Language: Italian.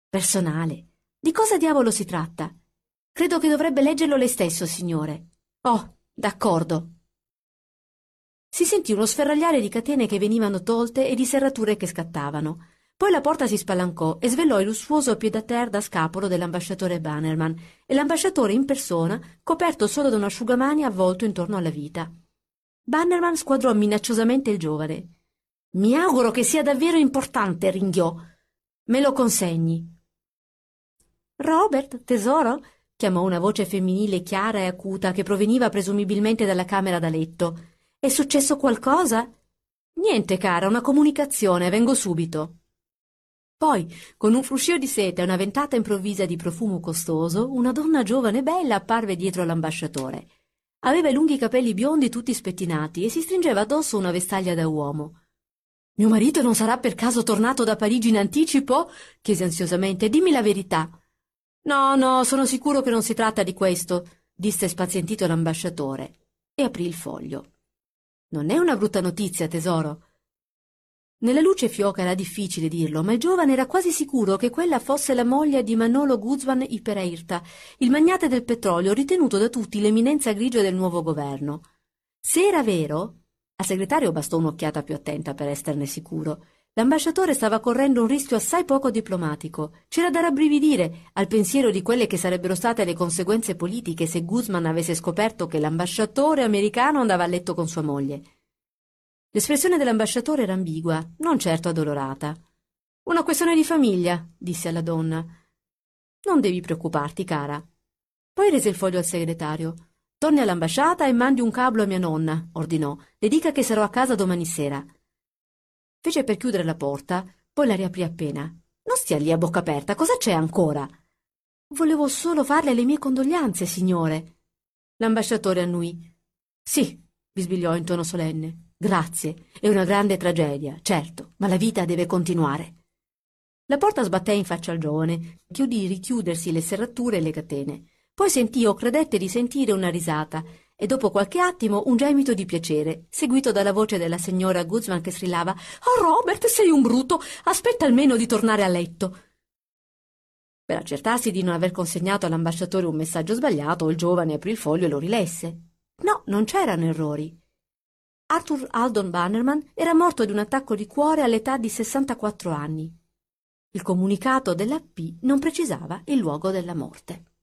Personale. Di cosa diavolo si tratta? Credo che dovrebbe leggerlo lei stesso, signore. Oh, d'accordo. Si sentì uno sferragliare di catene che venivano tolte e di serrature che scattavano. Poi la porta si spalancò e svelò il lussuoso pied-à-terre da scapolo dell'ambasciatore Bannerman e l'ambasciatore in persona, coperto solo da un asciugamani avvolto intorno alla vita. Bannerman squadrò minacciosamente il giovane. «Mi auguro che sia davvero importante», ringhiò. «Me lo consegni». «Robert, tesoro?» chiamò una voce femminile chiara e acuta che proveniva presumibilmente dalla camera da letto. «È successo qualcosa?» «Niente, cara, una comunicazione, vengo subito». Poi, con un fruscio di sete e una ventata improvvisa di profumo costoso, una donna giovane e bella apparve dietro l'ambasciatore. Aveva i lunghi capelli biondi tutti spettinati e si stringeva addosso una vestaglia da uomo. «Mio marito non sarà per caso tornato da Parigi in anticipo?» chiese ansiosamente. «Dimmi la verità». «No, no, sono sicuro che non si tratta di questo», disse spazientito l'ambasciatore e aprì il foglio. «Non è una brutta notizia, tesoro». Nella luce fioca era difficile dirlo, ma il giovane era quasi sicuro che quella fosse la moglie di Manolo Guzman y Pereirta, il magnate del petrolio ritenuto da tutti l'eminenza grigia del nuovo governo. Se era vero, al segretario bastò un'occhiata più attenta per esserne sicuro. L'ambasciatore stava correndo un rischio assai poco diplomatico. C'era da rabbrividire al pensiero di quelle che sarebbero state le conseguenze politiche se Guzman avesse scoperto che l'ambasciatore americano andava a letto con sua moglie. L'espressione dell'ambasciatore era ambigua, non certo addolorata. «Una questione di famiglia», disse alla donna. «Non devi preoccuparti, cara». Poi rese il foglio al segretario. «Torni all'ambasciata e mandi un cablo a mia nonna», ordinò. «Le dica che sarò a casa domani sera». Fece per chiudere la porta, poi la riaprì appena. «Non stia lì a bocca aperta, cosa c'è ancora?» «Volevo solo farle le mie condoglianze, signore». L'ambasciatore annuì. «Sì», bisbigliò in tono solenne. «Grazie, è una grande tragedia, certo, ma la vita deve continuare». La porta sbatté in faccia al giovane, che udì richiudersi le serrature e le catene. Poi sentì o credette di sentire una risata e dopo qualche attimo un gemito di piacere, seguito dalla voce della signora Guzman che strillava «Oh, Robert, sei un bruto! Aspetta almeno di tornare a letto!» Per accertarsi di non aver consegnato all'ambasciatore un messaggio sbagliato, il giovane aprì il foglio e lo rilesse. No, non c'erano errori. Arthur Aldon Bannerman era morto di un attacco di cuore all'età di 64 anni. Il comunicato della P non precisava il luogo della morte.